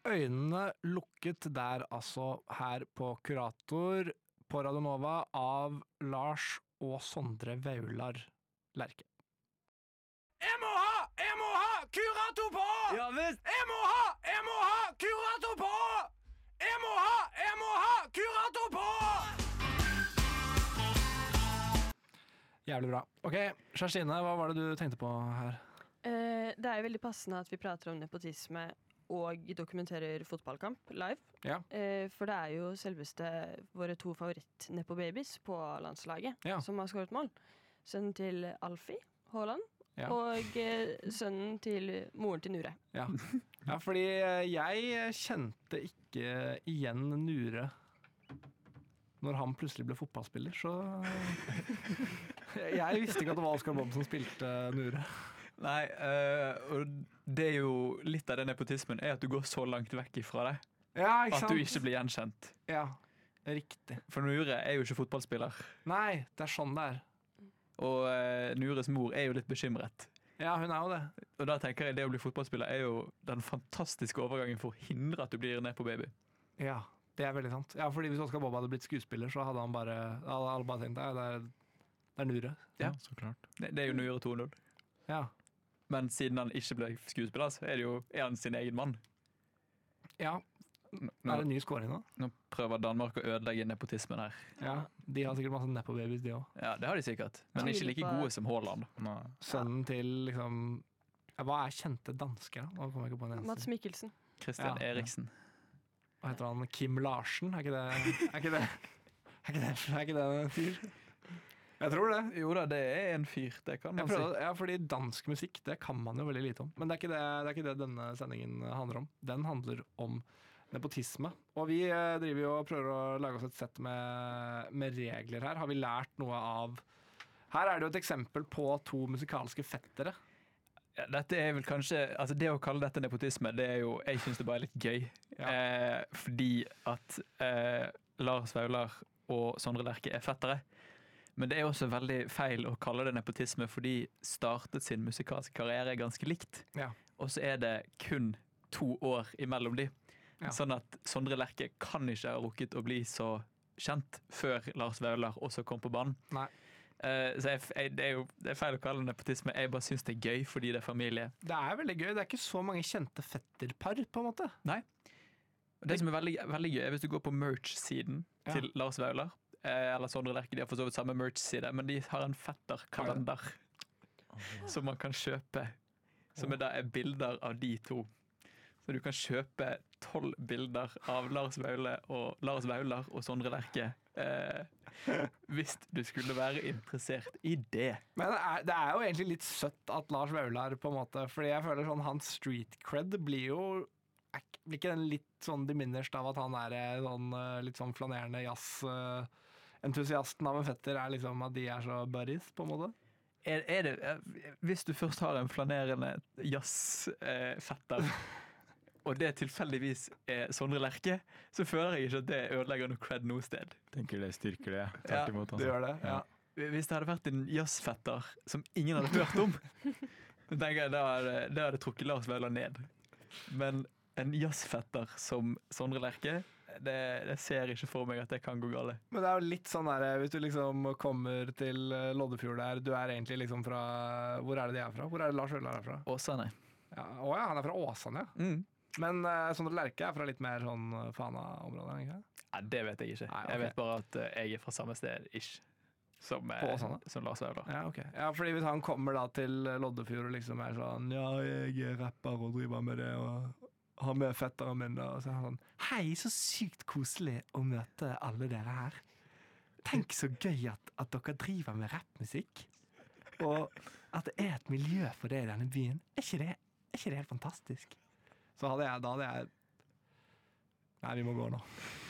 øynene lukket der altså her på Kurator på Radio Nova av Lars og Sondre Vaular Lerche. Jeg må ha Kurator på! Ja visst! Jeg må ha Kurator på! Jeg må ha Kurator på! Jævlig bra. Ok, Kjerstine, hva var det du tenkte på her? Det er jo veldig passende at vi prater om nepotisme og dokumenterer fotballkamp live. Ja. For det er jo selveste våre 2 favoritt-nepo-babies på landslaget som har skåret mål. Sønnen til Alfie Haaland og sønnen til moren til Nure. Ja, fordi jeg kjente ikke igjen Nure når han plutselig ble fotballspiller, så jeg visste ikke at det var Oscar Bob som spilte Nure. Nei, og det er jo litt av den nepotismen er at du går så langt vekk ifra det. Ja, ikke sant? At du ikke blir gjenkjent. Ja, riktig. For Nure er jo ikke fotballspiller. Nei, det er sånn det er. Og Nures mor er jo litt bekymret. Ja, hun er jo det. Og da tenker jeg det å bli fotballspiller er jo den fantastiske overgangen for å hindre at du blir nepo-baby. Ja, det er veldig sant. Ja, fordi hvis Oscar Bob hadde blitt skuespiller, så hadde alle bare tenkt det er Nure. Ja, så klart. Det er jo Nure 2.0. Ja. Men siden han ikke ble skuespiller, så er han sin egen mann. Ja. Er det en ny scoring nå? Nå prøver Danmark å ødelegge nepotismen her. Ja, de har sikkert masse nepo-babies, de også. Ja, det har de sikkert. Men ikke like gode som Haaland. Sønnen til liksom... Hva er kjente dansker? Nå kommer jeg ikke på en eneste. Mats Mikkelsen. Christian Eriksen. Hva heter han? Kim Larsen? Er ikke det en fyr? Jeg tror det. Jo da, det er en fyr, det kan man si. Ja, fordi dansk musikk, det kan man jo veldig lite om. Men det er ikke det denne sendingen handler om. Den handler om nepotisme. Og vi driver jo og prøver å lage oss et sett med regler her. Har vi lært noe av... Her er det jo et eksempel på 2 musikalske fettere. Ja, dette er vel kanskje... Altså det å kalle dette nepotisme, det er jo... Jeg synes det bare er litt gøy. Ja. Fordi at Lars Vaular og Sondre Lerche er fettere. Men det er også veldig feil å kalle det nepotisme, for de startet sin musikalske karriere ganske likt. Ja. Og så er det kun 2 år imellom de. Ja. Sånn at Sondre Lerche kan ikke ha rukket å bli så kjent før Lars Vaular også kom på banen. Nei. Så det er feil å kalle det nepotisme. Jeg bare synes det er gøy fordi det er familie. Det er veldig gøy. Det er ikke så mange kjente fetterpar, på en måte. Nei. Det som er veldig, veldig gøy er hvis du går på merch-siden til Lars Vaular, eller Sondre Lerche, de har for så vidt samme merch-side, men de har en fetterkalender som man kan kjøpe, som da er bilder av de 2. Så du kan kjøpe 12 bilder av Lars Vaular og Sondre Lerche hvis du skulle være interessert i det. Men det er jo egentlig litt søtt at Lars Vaular på en måte, fordi jeg føler sånn hans street cred blir ikke den litt sånn diminished av at han er sånn, litt sånn flanerende jazz-entusiasten av en fetter, er liksom at de er så buddies, på en måte? Er det, hvis du først har en flanerende jazz-fetter, og det tilfeldigvis er Sondre Lerche, så føler jeg ikke at det ødelegger noe cred noe sted. Tenker det styrker det, tvert imot. Det gjør det, ja. Hvis det hadde vært en jazzfetter som ingen hadde hørt om, så tenker jeg da hadde trukket Lars Vaular ned. Men en jazzfetter som Sondre Lerche, det ser ikke for meg at det kan gå gale. Men det er jo litt sånn der, hvis du liksom kommer til Loddefjord der, du er egentlig liksom fra, hvor er det de er fra? Hvor er det Lars Vaular er fra? Åsane. Ja, han er fra Åsane, ja. Men Sondre Lerche er fra litt mer sånn Fana-området, ikke? Ja, det vet jeg ikke. Nei, okay. Jeg vet bare at jeg er fra samme sted, ish. Som Lars Vaular. Ja, okay. Ja, fordi hvis han kommer da til Loddefjord og liksom er sånn, ja, jeg er rapper og driver med det, og har med fetteren min, og så er han sånn, hei, så sykt koselig å møte alle dere her. Tenk så gøy at dere driver med rappmusikk, og at det er et miljø for det i denne byen. Er ikke det helt fantastisk? Så da hadde jeg... Nei, vi må gå nå.